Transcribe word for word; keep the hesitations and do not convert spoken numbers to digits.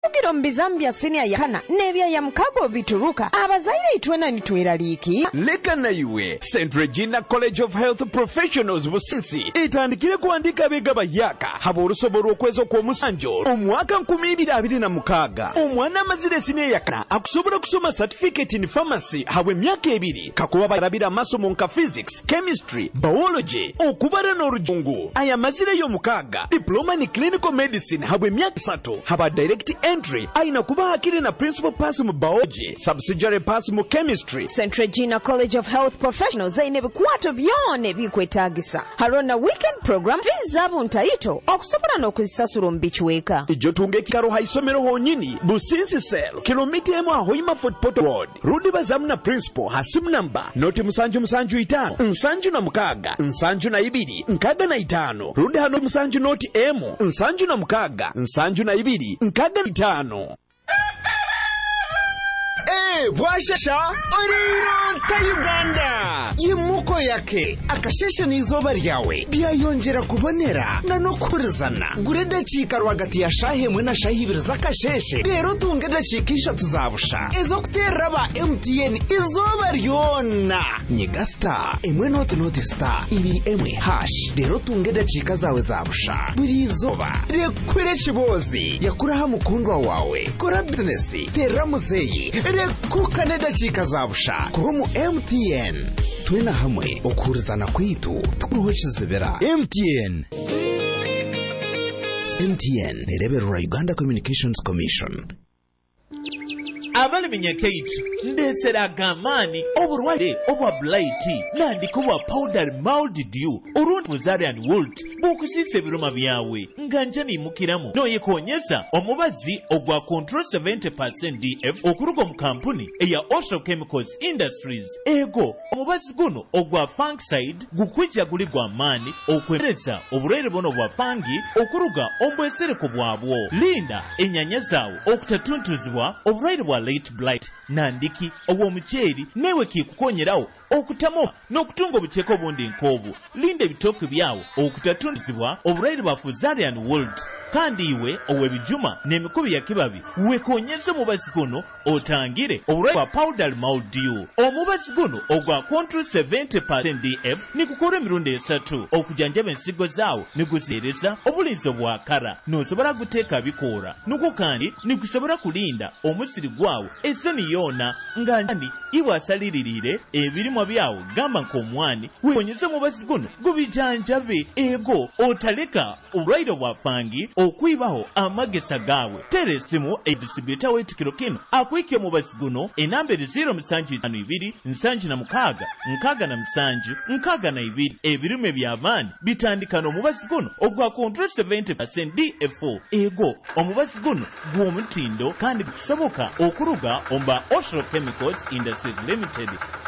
Kugiro mbizambia senior yakana nebya ya mkago bituruka abazaire itwena nitweraliki leka na iwe Saint Regina College of Health Professionals Businsi itandikire kuandika bega bayaka habo urusoboro okwezo kwa musanjo omwaka nkumi ibiri abiri na mukaga omwana amazire senior yakana akusobora kusoma certificate in pharmacy hawe myaka ebiri kakuba barabira masomo nka physics chemistry biology okubara n'orujungu aya mazire yo mukaga diploma in clinical medicine hawe myaka satu haba direct entry aina kuba akiri na principal pass mu biology subsidiary pass mu chemistry. Saint Regina College of Health Professionals zaine bikwato byone bikwetagisa harona weekend program vizabu ntaito okusobola n'okuzisasula mu bichweka ijo tunge kikaro haisomero honyini Businsi Cell kilomita emu ahoima Footport Road rudi bazamu na principal hasimu namba noti musanju musanju itano nsanju na mukaga nsanju na ibiri nkaga na itano rudi hano musanju noti emu nsanju na mukaga nsanju na ibiri nkaga na itano. Eh, bwashasha oriro ta Uganda yimuko yake akashesha n'izoba ryawe byayongera kubonera na no kurizana gure dacika rwagati ya shahe mwe na shahi ibiri zakasheshe rero tunge dacikisha tuzabusha ezo kuteraba M T N izoba ryona nyigasta emwe note note star ibiri emwe hash rero tunge dacika zawe zabusha buri izoba rekwere kibozi yakuraha mukundwa wawe kora business tera muzeyi rekukane dacika zabusha kuba mu M T N twena hamwe okurizana kwitu tukuruhishizibera M T N. M T N nereberera Uganda Communications Commission. Abali minyakeichi ndesera gamani oburwaire obwa blight nandiko bwa powder mildew urundi Fusarian wilt bukusise biruma byawe nganja ni mukiramu noye konyesa omubazi ogwa control seventy percent D F okurugo mu kampuni eya Ocean Chemicals Industries ego omubazi guno ogwa fungicide gukwija guli gwa mani okwemereza oburwaire bono bwa fangi okuruga ombwesereko bwabwo linda enyanya zawo okutatuntuzibwa oburwaire bwa late blight nandiki owo mucheri newe kikukonyerawo okutamo n'okutunga obucheko bundi nkobu linda ebitoko byawo okutatunzibwa oburwaire bwa Fusarian wilt kandi iwe owebijuma n'emikubi ya kibabi wekonyeze mubazi guno otangire oburwaire bwa powder mildew omubazi guno ogwa control seventy percent D F nikukora emirundi esatu okujanjaba ensigo zaawo nigusereza obulinzi bwa kara nosobola guteeka bikora nuko kandi nikusobola kulinda omusiri gwawo eseni yona ngandi iwe asaliririre ebirimwa byawo gamba nk'omwani wekonyeze mubazi guno gubijanjabe ego otaleka oburwaire bwa fangi okwibaho amagesa gawe teresimu edistributator wetikiro kino akwike mubazi guno enambere zero musanju itano ibiri nsanju na mukaga nkaga na musanju nkaga na ibiri ebirime by'abaana bitandikano mubazi guno ogwa control seventy percent D F ego omubazi guno gw'omutindo kandi kusoboka okuruga omba Ocean Chemicals Industries Limited